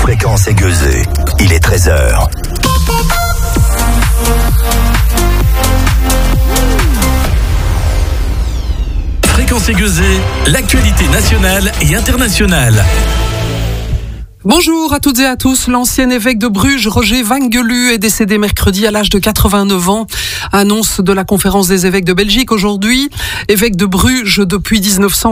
Fréquence Aiguezée, il est 13h. Fréquence Aiguezée, l'actualité nationale et internationale. Bonjour à toutes et à tous. L'ancien évêque de Bruges, Roger Wengelu, est décédé mercredi à l'âge de 89 ans. Annonce de la conférence des évêques de Belgique aujourd'hui. Évêque de Bruges depuis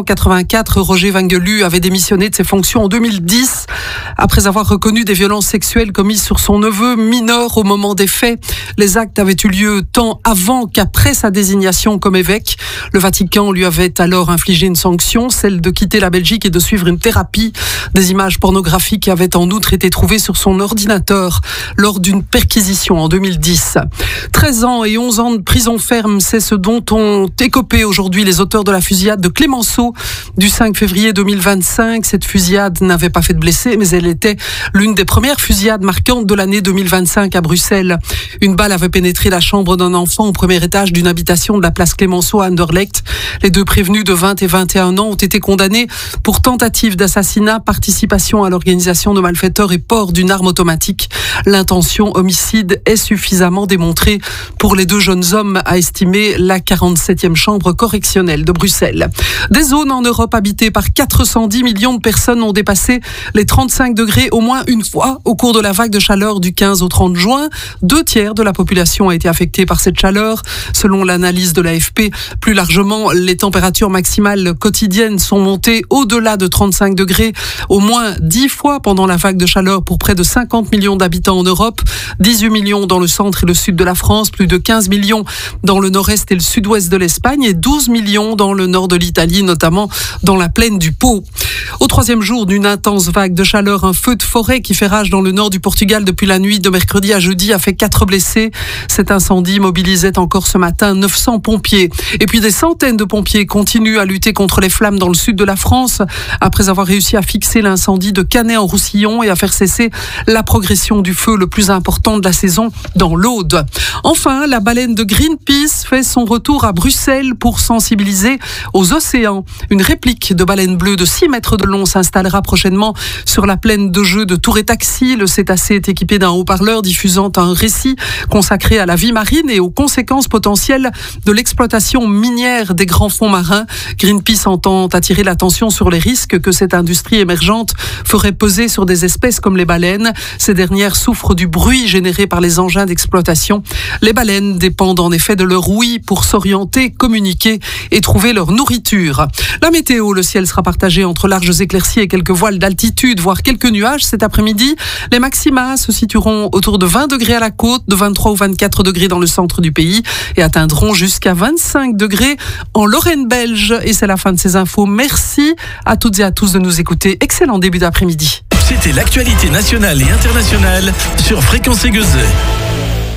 1984, Roger Wengelu avait démissionné de ses fonctions en 2010 après avoir reconnu des violences sexuelles commises sur son neveu mineur au moment des faits. Les actes avaient eu lieu tant avant qu'après sa désignation comme évêque. Le Vatican lui avait alors infligé une sanction, celle de quitter la Belgique et de suivre une thérapie. Des images pornographiques qui avait en outre été trouvées sur son ordinateur lors d'une perquisition en 2010. 13 ans et 11 ans de prison ferme, c'est ce dont ont écopé aujourd'hui les auteurs de la fusillade de Clemenceau du 5 février 2025. Cette fusillade n'avait pas fait de blessés, mais elle était l'une des premières fusillades marquantes de l'année 2025 à Bruxelles. Une balle avait pénétré la chambre d'un enfant au premier étage d'une habitation de la place Clemenceau à Anderlecht. Les deux prévenus de 20 et 21 ans ont été condamnés pour tentative d'assassinat, participation à l'organisation de malfaiteurs et port d'une arme automatique. L'intention homicide est suffisamment démontrée pour les deux jeunes hommes, a estimé la 47e chambre correctionnelle de Bruxelles. Des zones en Europe habitées par 410 millions de personnes ont dépassé les 35 degrés au moins une fois au cours de la vague de chaleur du 15 au 30 juin. 2/3 de la population a été affectée par cette chaleur. Selon l'analyse de l'AFP, plus largement, les températures maximales quotidiennes sont montées au-delà de 35 degrés au moins 10 fois pendant la vague de chaleur pour près de 50 millions d'habitants en Europe, 18 millions dans le centre et le sud de la France, plus de 15 millions dans le nord-est et le sud-ouest de l'Espagne et 12 millions dans le nord de l'Italie, notamment dans la plaine du Pô. Au 3e jour d'une intense vague de chaleur, un feu de forêt qui fait rage dans le nord du Portugal depuis la nuit de mercredi à jeudi a fait 4 blessés. Cet incendie mobilisait encore ce matin 900 pompiers. Et puis des centaines de pompiers continuent à lutter contre les flammes dans le sud de la France après avoir réussi à fixer l'incendie de Canet-en-Roussillon et à faire cesser la progression du feu le plus important de la saison dans l'Aude. Enfin, la baleine de Greenpeace fait son retour à Bruxelles pour sensibiliser aux océans. Une réplique de baleine bleue de 6 mètres de long s'installera prochainement sur la plaine de jeu de Tour-et-Taxis. Le cétacé est équipé d'un haut-parleur diffusant un récit consacré à la vie marine et aux conséquences potentielles de l'exploitation minière des grands fonds marins. Greenpeace entend attirer l'attention sur les risques que cette industrie émergente ferait peser sur des espèces comme les baleines. Ces dernières souffrent du bruit généré par les engins d'exploitation. Les baleines dépendent en effet de leur ouïe pour s'orienter, communiquer et trouver leur nourriture. La météo, le ciel sera partagé entre larges éclaircies et quelques voiles d'altitude, voire quelques nuages cet après-midi. Les maxima se situeront autour de 20 degrés à la côte, de 23 ou 24 degrés dans le centre du pays et atteindront jusqu'à 25 degrés en Lorraine belge. Et c'est la fin de ces infos. Merci à toutes et à tous de nous écouter. Excellent début d'après-midi. C'était l'actualité nationale et internationale sur Fréquence Aiguezée.